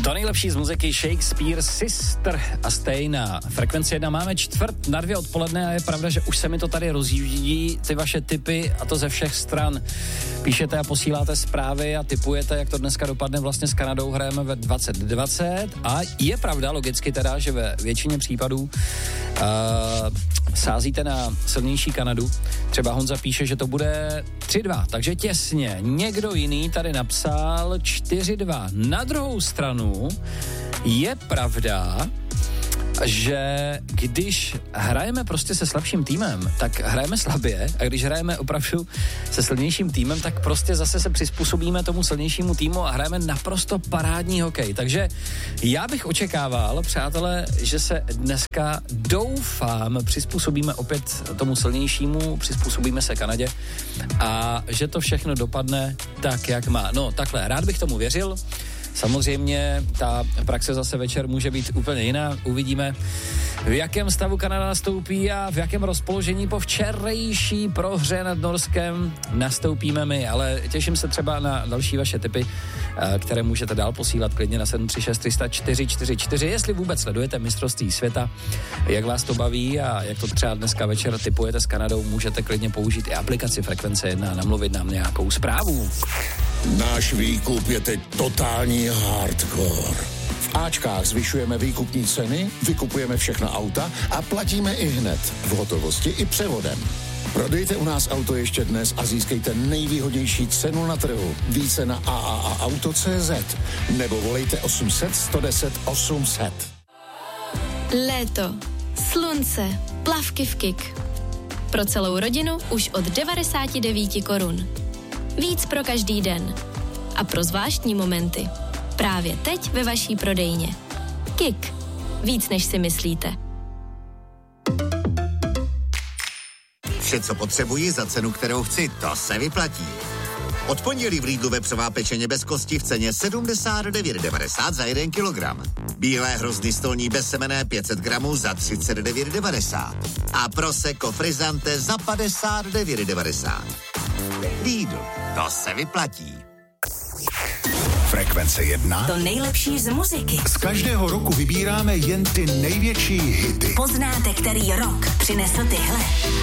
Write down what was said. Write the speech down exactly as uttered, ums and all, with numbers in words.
To nejlepší z muziky Shakespeare, Sister a Stay na Frekvenci jedna. Máme čtvrt na dvě odpoledne a je pravda, že už se mi to tady rozjíždí, ty vaše tipy, a to ze všech stran. Píšete a posíláte zprávy a tipujete, jak to dneska dopadne. Vlastně s Kanadou hrajeme ve dvacet dvacet a je pravda logicky teda, že ve většině případů uh, sázíte na silnější Kanadu. Třeba Honza píše, že to bude tři dva, takže těsně. Někdo jiný tady napsal čtyři dva. Na druhou stranu je pravda, že když hrajeme prostě se slabším týmem, tak hrajeme slabě, a když hrajeme opravdu se silnějším týmem, tak prostě zase se přizpůsobíme tomu silnějšímu týmu a hrajeme naprosto parádní hokej. Takže já bych očekával, přátelé, že se dneska, doufám, přizpůsobíme opět tomu silnějšímu, přizpůsobíme se Kanadě a že to všechno dopadne tak, jak má. No takhle, rád bych tomu věřil. Samozřejmě ta praxe zase večer může být úplně jiná. Uvidíme, v jakém stavu Kanada nastoupí a v jakém rozpoložení po včerejší prohře nad Norskem nastoupíme my. Ale těším se třeba na další vaše tipy, které můžete dál posílat klidně na sedm tři šest tři nula čtyři čtyři čtyři. Jestli vůbec sledujete mistrovství světa, jak vás to baví a jak to třeba dneska večer tipujete s Kanadou, můžete klidně použít i aplikaci Frekvence jedna a namluvit nám nějakou zprávu. Náš výkup je teď totální hardcore. V Ačkách zvyšujeme výkupní ceny, vykupujeme všechna auta a platíme i hned, v hotovosti i převodem. Prodejte u nás auto ještě dnes a získejte nejvýhodnější cenu na trhu. Více na a a a auto tečka cé zet nebo volejte osm set, sto deset, osm set. Léto, slunce, plavky v Kik. Pro celou rodinu už od devadesát devět korun. Víc pro každý den. A pro zvláštní momenty. Právě teď ve vaší prodejně. Kik. Víc, než si myslíte. Vše, co potřebuji za cenu, kterou chci, to se vyplatí. Od pondělí v Lidlu vepřová pečeně bez kosti v ceně sedmdesát devět devadesát za jeden kilogram. Bílé hrozny stolní bezsemenné pět set gramů za třicet devět devadesát. A prosecco frizzante za padesát devět devadesát. Lidl, to se vyplatí. Frekvence jedna. To nejlepší z muziky. Z každého roku vybíráme jen ty největší hity. Poznáte, který rok přinesl tyhle.